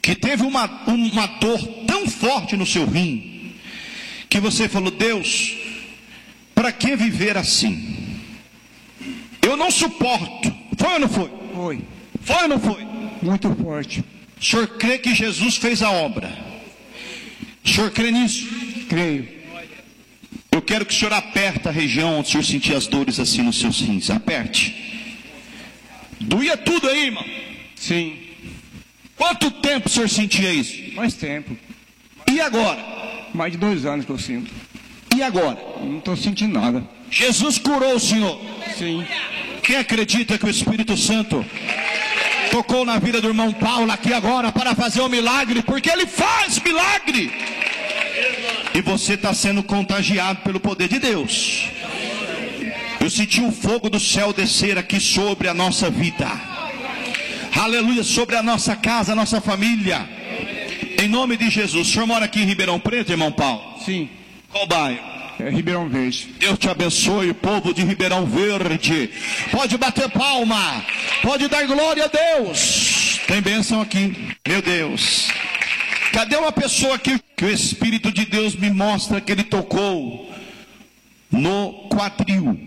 que teve uma dor tão forte no seu rim, que você falou: Deus, para que viver assim? Eu não suporto. Foi ou não foi? Foi. Foi ou não foi? Muito forte. O senhor crê que Jesus fez a obra? O senhor crê nisso? Creio. Eu quero que o senhor aperte a região onde o senhor sentir as dores assim nos seus rins. Aperte. Doía tudo aí, irmão? Sim. Quanto tempo o senhor sentia isso? Mais tempo. E agora? Mais de 2 anos que eu sinto. E agora? Não estou sentindo nada. Jesus curou o senhor. Sim. Quem acredita que o Espírito Santo tocou na vida do irmão Paulo aqui agora para fazer um milagre? Porque ele faz milagre. E você está sendo contagiado pelo poder de Deus. Eu senti o fogo do céu descer aqui sobre a nossa vida. Aleluia, sobre a nossa casa, a nossa família. Em nome de Jesus. O senhor mora aqui em Ribeirão Preto, irmão Paulo? Sim. Qual bairro? É Ribeirão Verde. Deus te abençoe, povo de Ribeirão Verde. Pode bater palma. Pode dar glória a Deus. Tem bênção aqui. Meu Deus. Cadê uma pessoa aqui que o Espírito de Deus me mostra que ele tocou no quadril?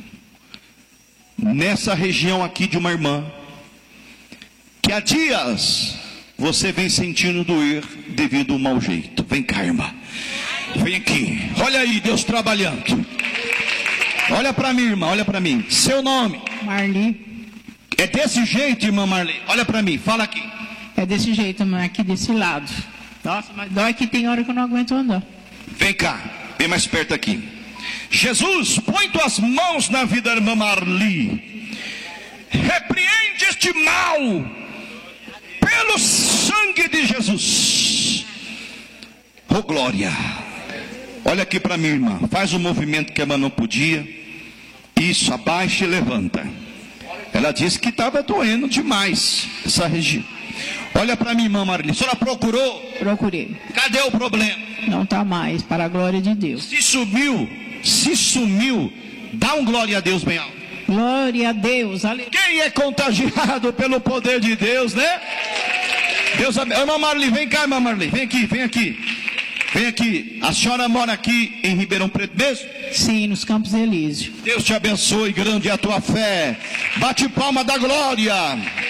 Nessa região aqui de uma irmã. Que há dias você vem sentindo doer devido ao mau jeito. Vem cá, irmã. Vem aqui. Olha aí, Deus trabalhando. Olha para mim, irmã. Olha para mim. Seu nome? Marli. É desse jeito, irmã Marli. Olha para mim. Fala aqui. É desse jeito, mas aqui desse lado. Nossa, mas dói que tem hora que eu não aguento andar. Vem cá. Vem mais perto aqui. Jesus, põe tuas mãos na vida da irmã Marli. Repreende este mal pelo sangue de Jesus. Oh glória. Olha aqui para mim, irmã. Faz o movimento que a irmã não podia. Isso, abaixa e levanta. Ela disse que estava doendo demais essa região. Olha para mim, irmã Marli. A senhora procurou? Procurei. Cadê o problema? Não está mais, para a glória de Deus. Se sumiu. Dá um glória a Deus bem alto. Glória a Deus. Aleluia. Quem é contagiado pelo poder de Deus, né? Deus abençoe. Irmã Marli, vem cá, irmã Marli. Vem aqui, vem aqui. Vem aqui. A senhora mora aqui em Ribeirão Preto mesmo? Sim, nos Campos Elíseos. Deus te abençoe, grande é a tua fé. Bate palma da glória.